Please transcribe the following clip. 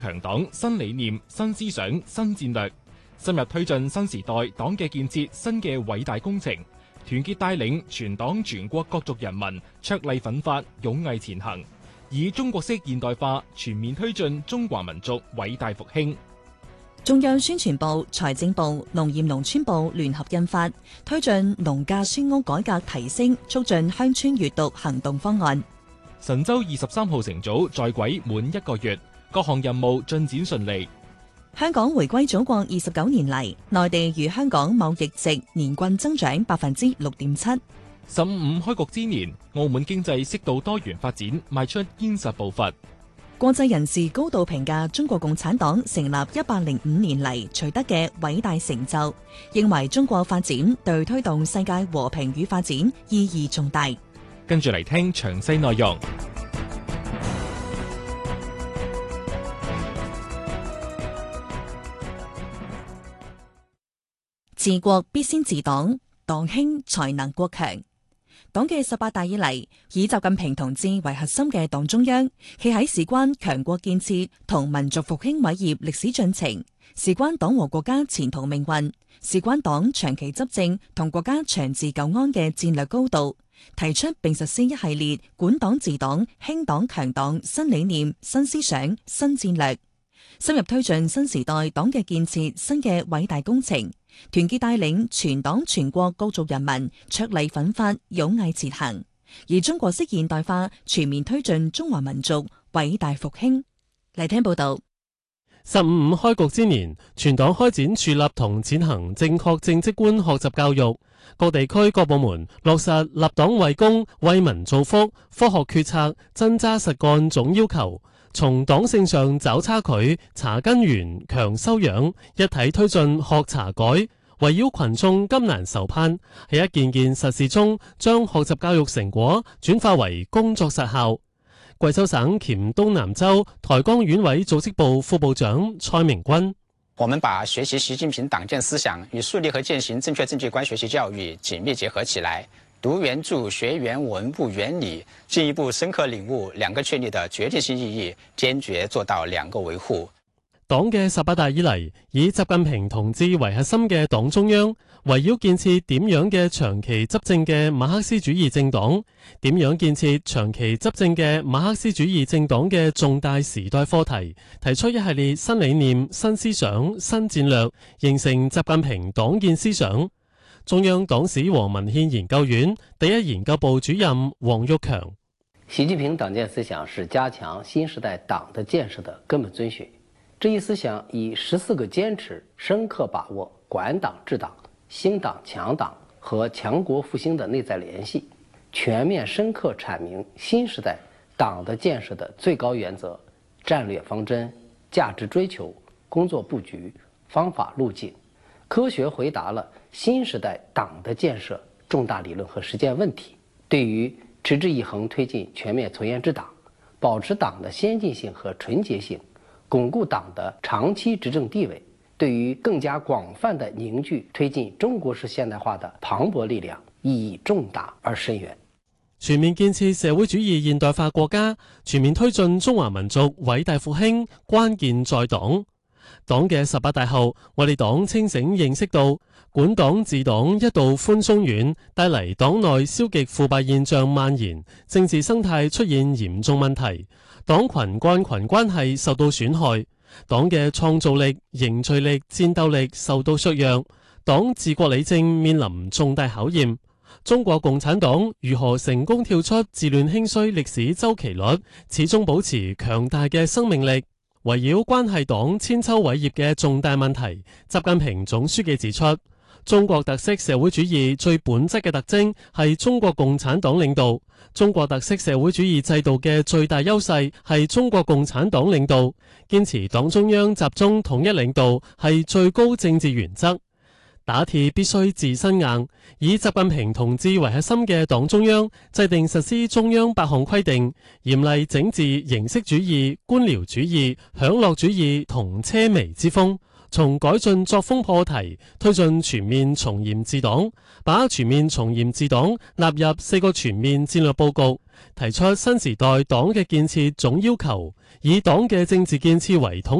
強黨新理念、新思想、新戰略，深入推進新時代黨嘅建設新嘅偉大工程，團結帶領全黨全國各族人民卓勵奮發、勇毅前行，以中國式現代化全面推進中華民族偉大復興。 中央宣傳部、財政部、農業農村部聯合印發推進農家書屋改革提升促進鄉村閱讀行動方案。 神舟23號乘組在軌滿1個月，各項任務進展順利。 香港回歸祖國29年嚟，內地與香港貿易值年均增長6.7%。 15開局之年，澳門經濟適度多元發展，邁出堅實步伐。 國際人士高度評價中國共產黨成立105年嚟取得嘅偉大成就，認為中國發展對推動世界和平與發展意義重大。 跟住嚟聽詳細內容。 治國必先治黨，黨興才能國強。黨嘅18大以嚟，以習近平同志為核心嘅黨中央，企喺事關強國建設同民族復興偉業歷史進程，事關黨和國家前途命運，事關黨長期執政同國家長治久安嘅戰略高度，提出並實施一系列管黨治黨、興黨強黨新理念、新思想、新戰略，深入推進新時代黨嘅建設新嘅偉大工程，團結帶領全黨全國各族人民卓勵奮發、勇毅前行，以中國式現代化全面推進中華民族偉大復興。嚟聽報道。 15開局之年，全黨開展樹立同踐行正確政績觀學習教育，各地區各部門落實立黨為公、為民造福、科學決策、真揸實幹總要求，從黨性上找差距、查根源、強修養，一體推進學查改，圍繞群眾急難愁盼，喺一件件實事中將學習教育成果轉化為工作實效。貴州省黔東南州台江縣委組織部副部長蔡明君： 我們把學習習近平黨建思想與樹立和踐行正確政績觀學習教育緊密結合起來，讀原著、學原文、悟原理，進一步深刻領悟兩個確立的決定性意義，堅決做到兩個維護。 黨嘅18大以嚟，以習近平同志為核心嘅黨中央，圍繞建設點樣嘅長期執政嘅馬克思主義政黨，點樣建設長期執政嘅馬克思主義政黨嘅重大時代課題，提出一系列新理念、新思想、新戰略，形成習近平黨建思想。中央黨史和文獻研究院第一研究部主任王玉強： 習近平黨建思想是加強新時代黨的建設的根本遵循。這一思想以14個堅持深刻把握管黨治黨、興黨強黨和強國復興的內在聯繫，全面深刻闡明新時代黨的建設的最高原則、戰略方針、價值追求、工作布局、方法路徑，科學回答了新時代黨的建設重大理論和實踐問題。對於持之以恆推進全面從嚴治黨，保持黨的先進性和純潔性，鞏固黨的長期執政地位，對於更加廣泛的凝聚推進中國式現代化的磅礴力量意義重大而深遠。 全面建設社會主義現代化國家，全面推進中華民族偉大復興，關鍵在黨。黨嘅18大後，我哋黨清醒認識到，管黨治黨一道寬鬆軟，帶嚟黨內消極腐敗現象蔓延，政治生態出現嚴重問題，黨群幹群關係受到損害，黨嘅創造力、凝聚力、戰鬥力受到削弱，黨治國理政面臨重大考驗。中國共產黨如何成功跳出治亂興衰歷史周期率，始終保持強大嘅生命力？圍繞關係黨千秋偉業嘅重大問題，習近平總書記指出，中國特色社會主義最本質嘅特徵係中國共產黨領導，中國特色社會主義制度嘅最大優勢係中國共產黨領導，堅持黨中央集中統一領導係最高政治原則。打鐵必須自身硬，以習近平同志為核心嘅黨中央制定實施中央8項規定，嚴厲整治形式主義、官僚主義、享樂主義同奢靡之風， 從改進作風破題，推進全面從嚴治黨，把全面從嚴治黨納入4個全面戰略佈局，提出新時代黨嘅建設總要求，以黨嘅政治建設為統